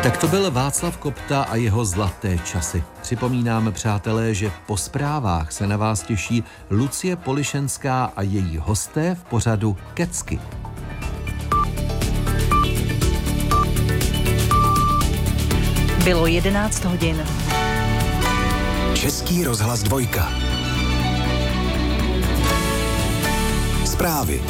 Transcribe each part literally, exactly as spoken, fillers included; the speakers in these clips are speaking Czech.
Tak to byl Václav Kopta a jeho zlaté časy. Připomínáme, přátelé, že po zprávách se na vás těší Lucie Polišenská a její hosté v pořadu Kecky. Bylo jedenáct hodin. Český rozhlas dvojka. Zprávy.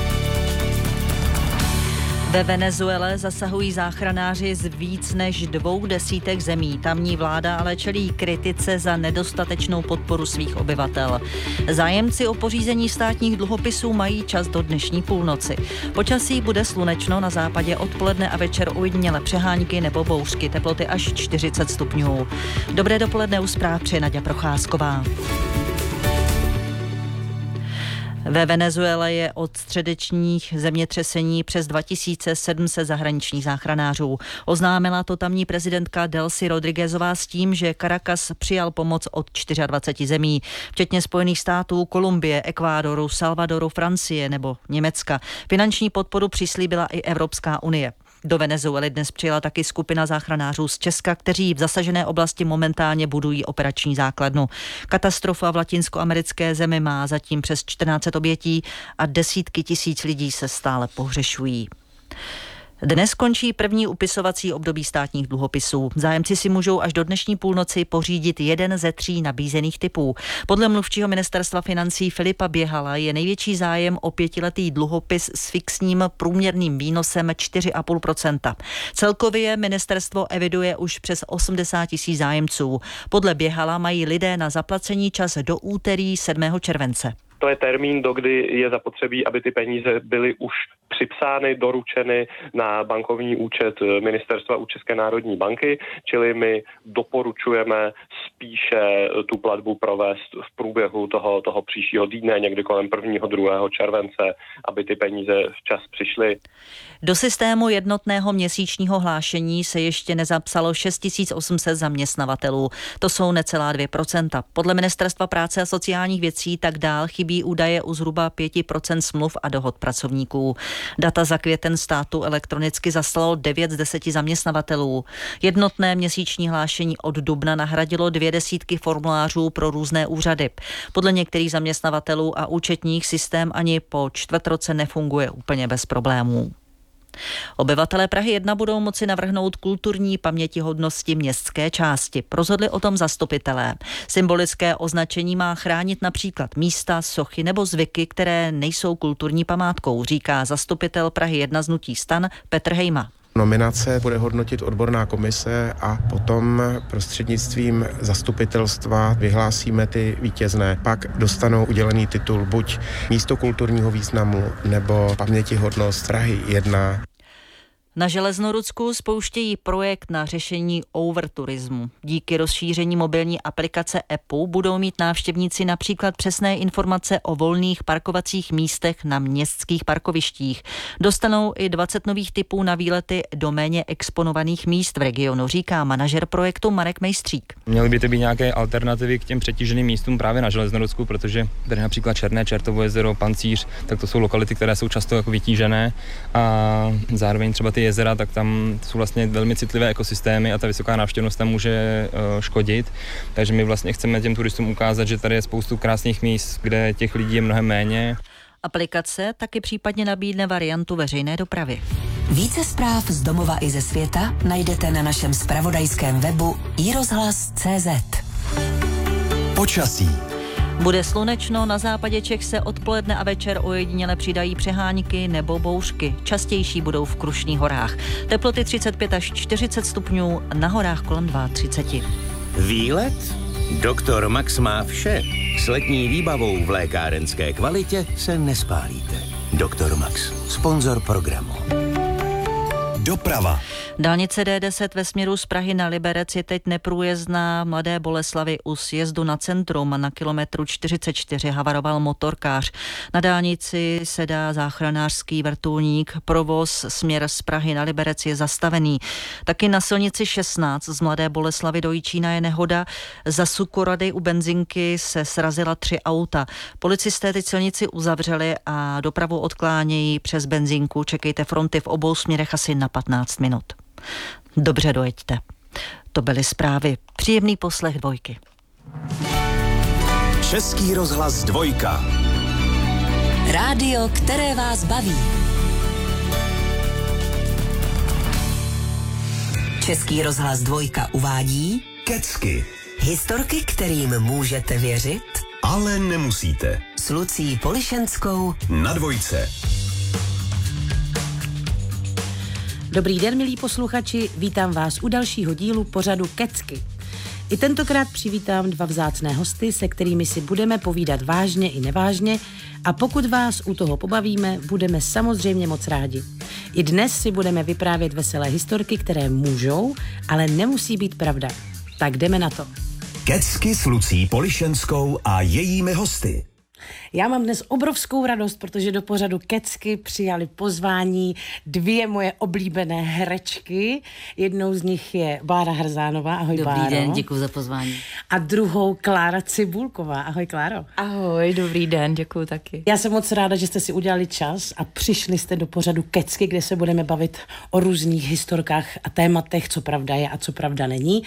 Ve Venezuele zasahují záchranáři z víc než dvou desítek zemí. Tamní vláda ale čelí kritice za nedostatečnou podporu svých obyvatel. Zájemci o pořízení státních dluhopisů mají čas do dnešní půlnoci. Počasí bude slunečno, na západě odpoledne a večer ujediněle přehánky nebo bouřky, teploty až čtyřicet stupňů. Dobré dopoledne, u zpráv přeje Naďa Procházková. Ve Venezuele je od středečních zemětřesení přes dva tisíce sedm set zahraničních záchranářů. Oznámila to tamní prezidentka Delcy Rodriguezová s tím, že Caracas přijal pomoc od dvaceti čtyř zemí, včetně Spojených států, Kolumbie, Ekvádoru, Salvadoru, Francie nebo Německa. Finanční podporu přislíbila i Evropská unie. Do Venezuely dnes přijela taky skupina záchranářů z Česka, kteří v zasažené oblasti momentálně budují operační základnu. Katastrofa v latinskoamerické zemi má zatím přes čtrnáct set obětí a desítky tisíc lidí se stále pohřešují. Dnes končí první upisovací období státních dluhopisů. Zájemci si můžou až do dnešní půlnoci pořídit jeden ze tří nabízených typů. Podle mluvčího ministerstva financí Filipa Běhala je největší zájem o pětiletý dluhopis s fixním průměrným výnosem čtyři celá pět procenta. Celkově ministerstvo eviduje už přes osmdesát tisíc zájemců. Podle Běhala mají lidé na zaplacení čas do úterý sedmého července. To je termín, do kdy je zapotřebí, aby ty peníze byly už připsány, doručeny na bankovní účet ministerstva u České národní banky, čili my doporučujeme spíše tu platbu provést v průběhu toho, toho příštího týdne, někdy kolem prvního, druhého července, aby ty peníze včas přišly. Do systému jednotného měsíčního hlášení se ještě nezapsalo šest tisíc osm set zaměstnavatelů. To jsou necelá dvě procenta. Podle ministerstva práce a sociálních věcí tak dál chybí údaje u zhruba pět procent smluv a dohod pracovníků. Data za květen státu elektronicky zaslalo devět z deseti zaměstnavatelů. Jednotné měsíční hlášení od dubna nahradilo dvě desítky formulářů pro různé úřady. Podle některých zaměstnavatelů a účetních systém ani po čtvrt roce nefunguje úplně bez problémů. Obyvatelé Prahy jedna budou moci navrhnout kulturní pamětihodnosti městské části. Rozhodli o tom zastupitelé. Symbolické označení má chránit například místa, sochy nebo zvyky, které nejsou kulturní památkou, říká zastupitel Prahy jedna z hnutí STAN Petr Hejma. Nominace bude hodnotit odborná komise a potom prostřednictvím zastupitelstva vyhlásíme ty vítězné. Pak dostanou udělený titul buď místo kulturního významu nebo pamětihodnost Prahy jedna. Na Železnorudsku spouštějí projekt na řešení overturismu. Díky rozšíření mobilní aplikace E P U budou mít návštěvníci například přesné informace o volných parkovacích místech na městských parkovištích. Dostanou i dvacet nových typů na výlety do méně exponovaných míst v regionu, říká manažer projektu Marek Mejstřík. Měly by to být nějaké alternativy k těm přetíženým místům právě na Železnorudsku, protože tady například Černé Čertovo jezero, Pancíř, tak to jsou lokality, které jsou často jako vytížené a zároveň třeba ty jezera, tak tam jsou vlastně velmi citlivé ekosystémy a ta vysoká návštěvnost tam může uh, škodit. Takže my vlastně chceme těm turistům ukázat, že tady je spoustu krásných míst, kde těch lidí je mnohem méně. Aplikace taky případně nabídne variantu veřejné dopravy. Více zpráv z domova i ze světa najdete na našem zpravodajském webu i rozhlas tečka cé zet. Počasí. Bude slunečno, na západě Čech se odpoledne a večer ojediněle přidají přehánky nebo bouřky. Častější budou v Krušných horách. Teploty třicet pět až čtyřicet stupňů, na horách kolem třicet dva. Výlet? Doktor Max má vše. S letní výbavou v lékárenské kvalitě se nespálíte. Doktor Max, sponzor programu. Doprava. Dálnice D deset ve směru z Prahy na Liberec je teď neprůjezdná. Mladé Boleslavi u sjezdu na centrum na kilometru čtyřicet čtyři havaroval motorkář. Na dálnici sedá záchranářský vrtulník. Provoz směr z Prahy na Liberec je zastavený. Taky na silnici šestnáct z Mladé Boleslavi do Jičína je nehoda. Za Sukorady u benzinky se srazila tři auta. Policisté teď silnici uzavřeli a dopravu odklánějí přes benzínku. Čekejte fronty v obou směrech asi na patnáct minut. Dobře dojeďte. To byly zprávy. Příjemný poslech Dvojky. Český rozhlas Dvojka. Rádio, které vás baví. Český rozhlas Dvojka uvádí Kecky. historky, kterým můžete věřit, Ale nemusíte. s Lucí Polišenskou Na Dvojce. Dobrý den, milí posluchači, vítám vás u dalšího dílu pořadu Kecky. I tentokrát přivítám dva vzácné hosty, se kterými si budeme povídat vážně i nevážně a pokud vás u toho pobavíme, budeme samozřejmě moc rádi. I dnes si budeme vyprávět veselé historky, které můžou, ale nemusí být pravda. Tak jdeme na to. Kecky s Lucí Polišenskou a jejími hosty. Já mám dnes obrovskou radost, protože do pořadu Kecky přijali pozvání dvě moje oblíbené herečky. Jednou z nich je Bára Hrzánová. Ahoj, Dobrý Báro. den, děkuji za pozvání. A druhou Klára Cibulková. Ahoj, Kláro. Ahoj, dobrý den, děkuji taky. Já jsem moc ráda, že jste si udělali čas a přišli jste do pořadu Kecky, kde se budeme bavit o různých historkách a tématech, co pravda je a co pravda není.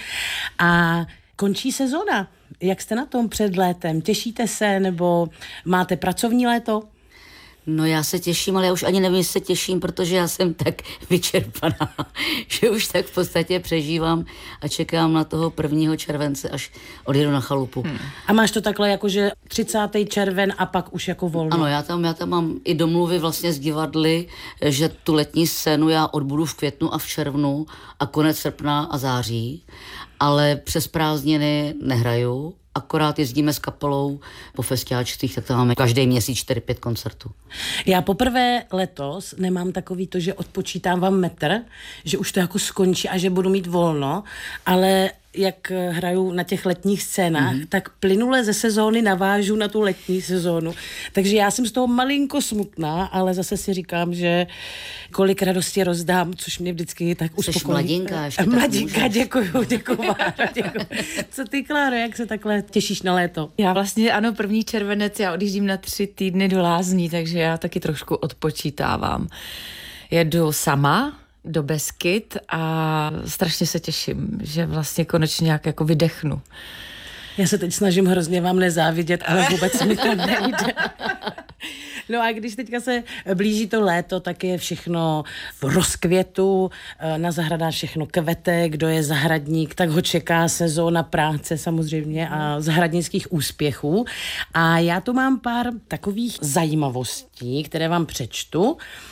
A končí sezona. Jak jste na tom před létem? Těšíte se nebo máte pracovní léto? No já se těším, ale já už ani nevím, jestli se těším, protože já jsem tak vyčerpaná, že už tak v podstatě přežívám a čekám na toho prvního července, až odjedu na chalupu. Hmm. A máš to takhle jako, že třicátého červen a pak už jako volno? Ano, já tam, já tam mám i domluvy vlastně s divadly, že tu letní scénu já odbudu v květnu a v červnu a konec srpna a září, ale přes prázdniny nehraju. Akorát jezdíme s kapelou po festiáčcích, tak tam máme každý měsíc čtyři pět koncertů. Já poprvé letos nemám takový to, že odpočítám vám metr, že už to jako skončí a že budu mít volno, ale jak hraju na těch letních scénách, mm-hmm. tak plynule ze sezóny navážu na tu letní sezónu. Takže já jsem z toho malinko smutná, ale zase si říkám, že kolik radosti rozdám, což mě vždycky tak uspokojí. Jsi mladinka ještě. Mladinka, děkuju, děkuju, Máro, děkuju. Co ty, Kláro, jak se takhle těšíš na léto? Já vlastně, ano, první červenec, já odjíždím na tři týdny do Lázní, takže já taky trošku odpočítávám. Jedu sama do Beskyd a strašně se těším, že vlastně konečně nějak jako vydechnu. Já se teď snažím hrozně vám nezávidět, ale vůbec mi to nejde. No a když teďka se blíží to léto, tak je všechno v rozkvětu, na zahradách všechno kvete, kdo je zahradník, tak ho čeká sezóna práce samozřejmě a zahradnických úspěchů. A já tu mám pár takových zajímavostí, které vám přečtu.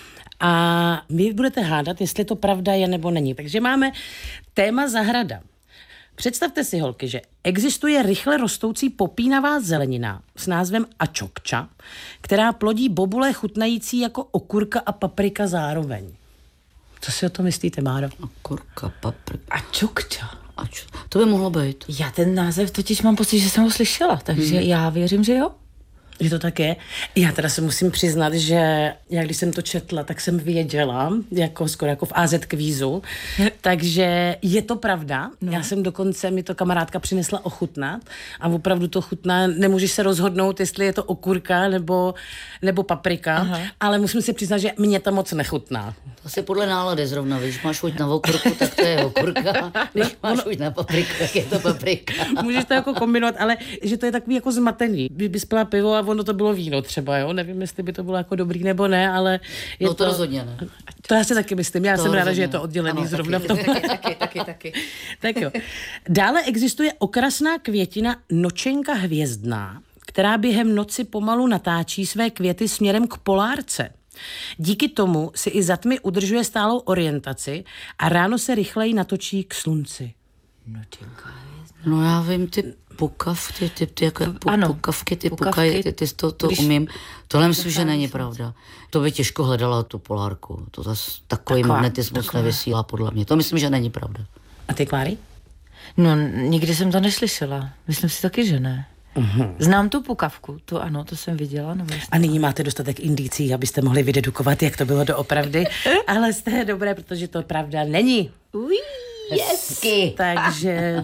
A vy budete hádat, jestli to pravda je nebo není. Takže máme téma zahrada. Představte si, holky, že existuje rychle rostoucí popínavá zelenina s názvem ačokča, která plodí bobule chutnající jako okurka a paprika zároveň. Co si o to myslíte, Máro? Okurka, paprika. Ačokča. Ač... To by mohlo být. Já ten název totiž mám pocit, že jsem ho slyšela, takže hmm. já věřím, že jo. Že to tak je. Já teda se musím přiznat, že já když jsem to četla, tak jsem věděla, jako skoro jako v á zet kvízu, takže je to pravda. No. Já jsem dokonce, mi to kamarádka přinesla ochutnat a opravdu to chutná, nemůžeš se rozhodnout, jestli je to okurka nebo, nebo paprika, aha. ale musím si přiznat, že mě to moc nechutná. To asi podle nálady zrovna, když máš chuť na okurku, tak to je okurka, když máš chuť na papriku, tak je to paprika. Můžeš to jako kombinovat, ale že to je takový jako zmatený. Když bys pila pivo a ono to bylo víno třeba, jo? Nevím, jestli by to bylo jako dobrý nebo ne, ale je no to, to rozhodně ne. To já si taky myslím, já to jsem ráda, rozhodně. že je to oddělený ano, zrovna taky, v tom. Taky, taky, taky, taky. Tak jo. Dále existuje okrasná květina nočenka hvězdná, která během noci pomalu natáčí své květy směrem k polárce. Díky tomu si i za tmy udržuje stálou orientaci a ráno se rychleji natočí k slunci. Nočenka hvězdná. No já vím, ty pukav, ty, ty, ty jako pu, ano, pukavky, ty pukavky, pukají, ty, ty to, to když umím. Tohle myslím, že není pravda. To by těžko hledala tu polárku. To zas takový Taková, magnetismus taková. Nevysílá podle mě. To myslím, že není pravda. A ty, Kláry? No, nikdy jsem to neslyšela. Myslím si taky, že ne. Uhum. Znám tu pukavku, to ano, to jsem viděla. Nebo a nyní máte dostatek indicí, abyste mohli vydedukovat, jak to bylo doopravdy, ale jste dobré, protože to pravda není. Ují, hezky. Takže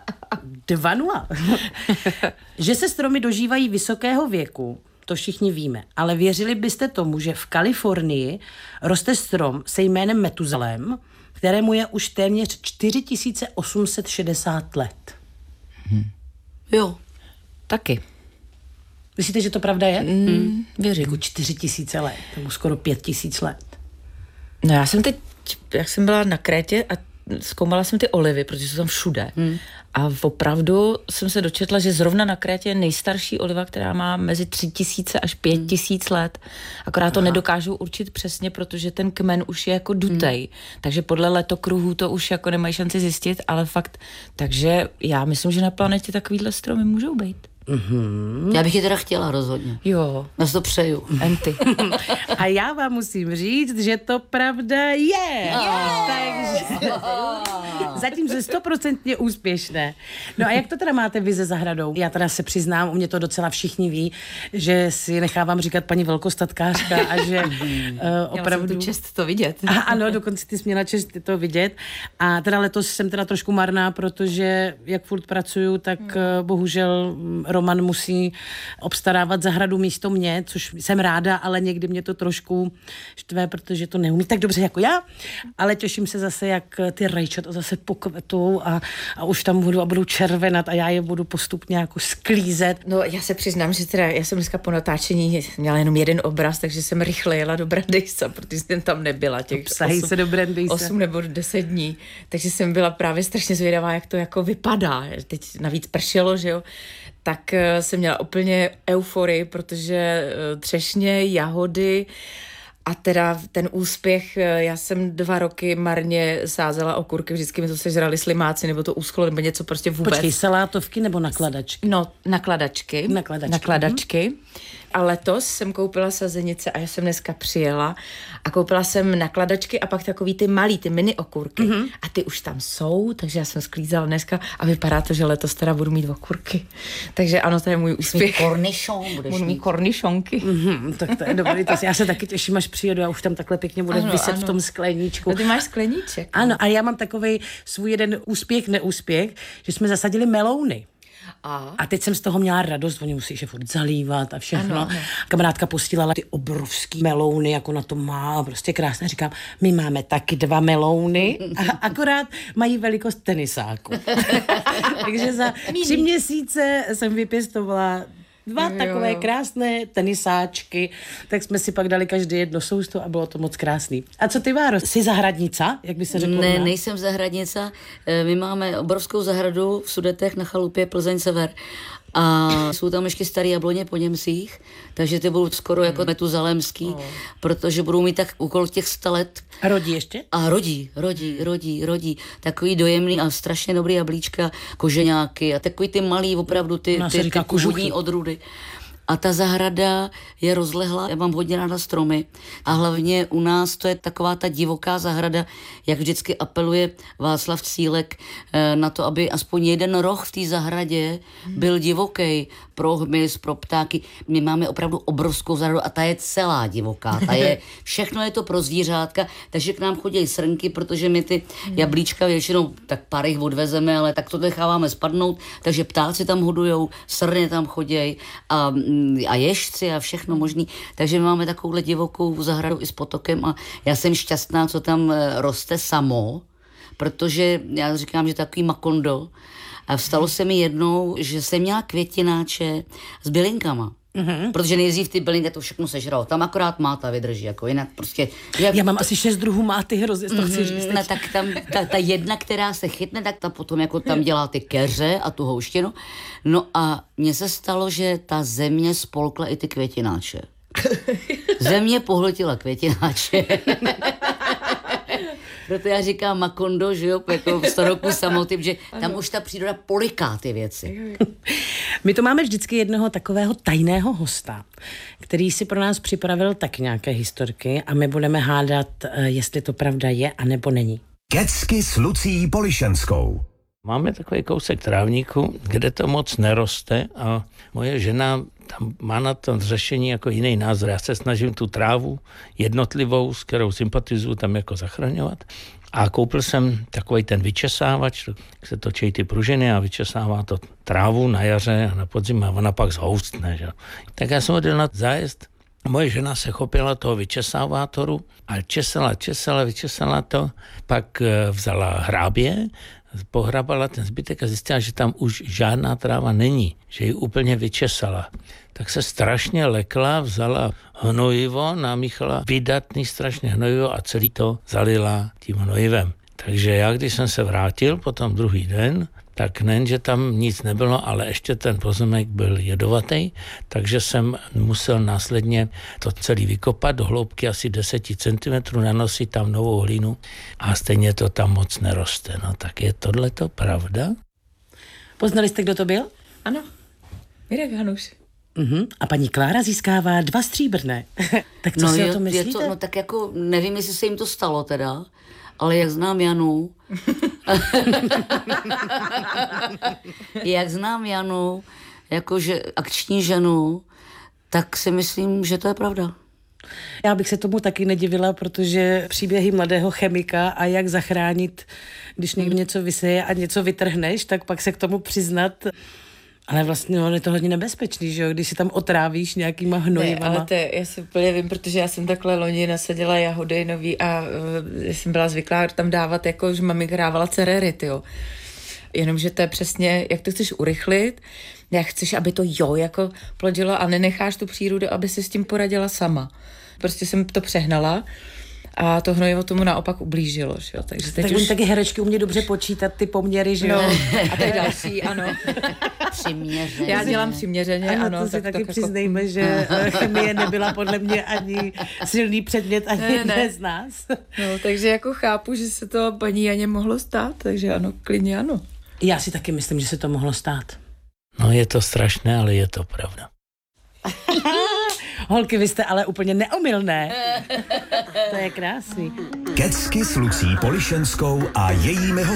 dva nula. Že se stromy dožívají vysokého věku, to všichni víme, ale věřili byste tomu, že v Kalifornii roste strom se jménem Metuzalem, kterému je už téměř čtyři tisíce osm set šedesát let. Hmm. Jo. Taky. Myslíte, že to pravda je? Mm, věřím. Jako čtyři tisíce let, nebo skoro pět tisíc let. No já jsem teď, jak jsem byla na Krétě a zkoumala jsem ty olivy, protože jsou tam všude. Hmm. A opravdu jsem se dočetla, že zrovna na Krétě je nejstarší oliva, která má mezi tři tisíce až pět tisíc let. Akorát to Aha. nedokážou určit přesně, protože ten kmen už je jako dutej. Hmm. Takže podle letokruhů to už jako nemají šanci zjistit, ale fakt, takže já myslím, že na planetě takovýhle stromy můžou být. Mm-hmm. Já bych je teda chtěla rozhodně. Jo. Já si to přeju. Enty. A já vám musím říct, že to pravda je. Oh. Takže zatím se stoprocentně úspěšné. No a jak to teda máte vy se zahradou? Já teda se přiznám, u mě to docela všichni ví, že si nechávám říkat paní velkostatkářka a že uh, opravdu... Měla jsem tu čest to vidět. A, ano, dokonce ty jsi měla čest to vidět. A teda letos jsem teda trošku marná, protože jak furt pracuju, tak hmm. uh, bohužel Roman musí obstarávat zahradu místo mě, což jsem ráda, ale někdy mě to trošku štve, protože to neumí tak dobře jako já, ale těším se zase, jak ty rajčata zase pokvetou a, a už tam budu a budu červenat a já je budu postupně jako sklízet. No já se přiznám, že teda já jsem dneska po natáčení měla jenom jeden obraz, takže jsem rychle jela do Brandeisa, protože jsem tam nebyla těch osm, se do osm nebo deset dní, takže jsem byla právě strašně zvědavá, jak to jako vypadá. Teď navíc pršelo, že jo, tak jsem měla úplně euforii, protože třešně, jahody a teda ten úspěch, já jsem dva roky marně sázela okurky, vždycky mi to sežrali slimáci, nebo to uschlo, nebo něco prostě vůbec. Počkej, salátovky nebo nakladačky? No, nakladačky. Nakladačky. Nakladačky. A letos jsem koupila sazenice a já jsem dneska přijela a koupila jsem nakladačky a pak takový ty malý, ty mini okurky. Mm-hmm. A ty už tam jsou, takže já jsem sklízala dneska a vypadá to, že letos teda budu mít okurky. Takže ano, to je můj úspěch. Kornišon budeš budu mít. kornišonky. Mm-hmm, tak to je dobrý, to já se taky těším, až přijedu a už tam takhle pěkně bude ano, vyset ano. v tom skleníčku. No ty máš skleníček. Ano, a já mám takovej svůj jeden úspěch, neúspěch, že jsme zasadili melouny. A? a teď jsem z toho měla radost, oni musí se furt zalívat a všechno. Ano, ano. Kamarádka posílala ty obrovský melouny, jako na to má, prostě krásně. Říkám, my máme taky dva melouny a akorát mají velikost tenisáku. Takže za tři měsíce jsem vypěstovala dva jo. takové krásné tenisáčky, tak jsme si pak dali každý jedno sousto a bylo to moc krásný. A co ty, Váro, jsi zahradnica, jak by se řeklo? Ne, nejsem zahradnica. My máme obrovskou zahradu v Sudetech na chalupě Plzeň Sever. A jsou tam ještě starý jabloně po Němcích, takže ty budou skoro jako metuzalémský, oh. protože budou mít tak okolo těch sta let. A rodí ještě? A rodí, rodí, rodí, rodí. Takový dojemný a strašně dobrý jablíčka, koženáky a takový ty malý, opravdu ty, ty, ty původní odrůdy. A ta zahrada je rozlehlá, já mám hodně ráda stromy a hlavně u nás to je taková ta divoká zahrada, jak vždycky apeluje Václav Cílek na to, aby aspoň jeden roh v té zahradě byl divoký pro hmyz, pro ptáky. My máme opravdu obrovskou zahradu a ta je celá divoká, ta je, všechno je to pro zvířátka, takže k nám chodí srnky, protože my ty jablíčka většinou tak pár jich odvezeme, ale tak to necháváme spadnout, takže ptáci tam hodujou, srny tam chodí a a ježci a všechno možný. Takže my máme takovouhle divokou zahradu i s potokem a já jsem šťastná, co tam roste samo, protože já říkám, že takový makondo. A vstalo se mi jednou, že jsem měla květináče s bylinkama. Mm-hmm. Protože nejdřív ty bylinky to všechno sežralo. Tam akorát máta vydrží, jako jinak prostě... Jak... Já mám asi šest druhů máty hrozně, to chci říct. No, tak tam ta, ta jedna, která se chytne, tak ta potom jako tam dělá ty keře a tu houštinu. No a mně se stalo, že ta země spolkla i ty květináče. Země pohltila květináče. Proto já říkám Makondo, že jo, jako v staroku samoty, že tam už ta příroda poliká ty věci. My to máme vždycky jednoho takového tajného hosta, který si pro nás připravil tak nějaké historky a my budeme hádat, jestli to pravda je, anebo není. Kecky s Lucií Polišenskou. Máme takový kousek trávníku, kde to moc neroste a moje žena tam má na tom řešení jako jiný názor. Já se snažím tu trávu jednotlivou, s kterou sympatizuju, tam jako zachraňovat. A koupil jsem takový ten vyčesávač, jak se točí ty pružiny a vyčesává to trávu na jaře a na podzim a ona pak zhoustne. Že? Tak já jsem odjel na zájezd Moje žena se chopila toho vyčesávátoru a česala, česala, vyčesala to, pak vzala hrábě, pohrabala ten zbytek a zjistila, že tam už žádná tráva není, že ji úplně vyčesala. Tak se strašně lekla, vzala hnojivo, namíchala vydatný strašně hnojivo a celý to zalila tím hnojivem. Takže já, když jsem se vrátil potom druhý den, tak nejen, že tam nic nebylo, ale ještě ten pozemek byl jedovatý, takže jsem musel následně to celý vykopat do hloubky asi deset centimetrů, nanosit tam novou hlínu a stejně to tam moc neroste. No tak je tohleto pravda? Poznali jste, kdo to byl? Ano, Mirek Hanuš. Uh-huh. A paní Klára získává dva stříbrné. Tak co no si je, o tom myslíte? Je to, no tak jako, nevím, jestli se jim to stalo teda, ale jak znám Janu, jak znám Janu, jakože akční ženu, tak si myslím, že to je pravda. Já bych se tomu taky nedivila, protože příběhy mladého chemika a jak zachránit, když někdo něco vyseje a něco vytrhneš, tak pak se k tomu přiznat. Ale vlastně no, je to hodně nebezpečný, že jo, když si tam otrávíš nějakýma hnojivama. Ne, ale to je, já si úplně vím, protože já jsem takhle loni nasadila jahody nový a uh, jsem byla zvyklá tam dávat, jako, že mami hrávala cerery, jo. Jenomže to je přesně, jak to chceš urychlit, jak chceš, aby to jo, jako plodilo a nenecháš tu přírodu, aby si s tím poradila sama. Prostě jsem to přehnala. A to hnojivo tomu naopak ublížilo, že jo. Takže teď tak už... oni taky herečky umějí dobře počítat ty poměry, že jo. No, a to je další, ano. Přiměřeně. Já dělám přiměřeně, ano. ano to si tak taky to přiznejme, jako... že chemie nebyla podle mě ani silný předmět, ani ne, ne. ne z nás. No, takže jako chápu, že se to paní Janě mohlo stát, takže ano, klidně ano. Já si taky myslím, že se to mohlo stát. No je to strašné, ale je to pravda. Holky, vy jste ale úplně neomylné. To je krásný. Kecky s Lucí Polišenskou a jejími hosty.